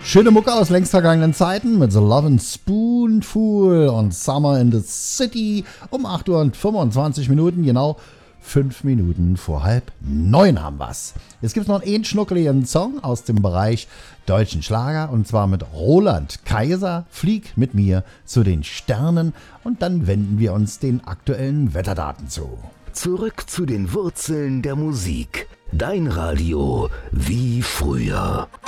Schöne Mucke aus längst vergangenen Zeiten mit The Lovin' Spoonful und Summer in the City um 8 Uhr und 25 Minuten, genau 5 Minuten vor 8:30 haben wir's. Jetzt gibt's noch einen schnuckeligen Song aus dem Bereich deutschen Schlager und zwar mit Roland Kaiser, Flieg mit mir zu den Sternen und dann wenden wir uns den aktuellen Wetterdaten zu. Zurück zu den Wurzeln der Musik. Dein Radio wie früher.